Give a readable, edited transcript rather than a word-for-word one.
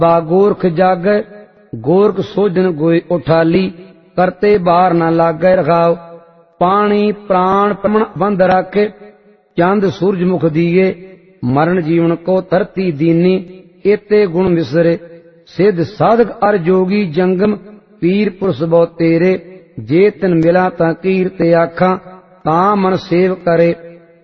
बा गोरख जागै गोरख सोजन गोय उठाली, करते बार न लागै रखाव। पानी प्राण प्रमण बंद राखे, चंद सूरज मुख दिए, मरण जीवन को धरती दीनी। एते गुण विसरे सिद्ध साधक अर जोगी, जंगम पीर पुरुष बहु तेरे। जे तिन मिला तां कीरते आखा, तां मन सेव करे।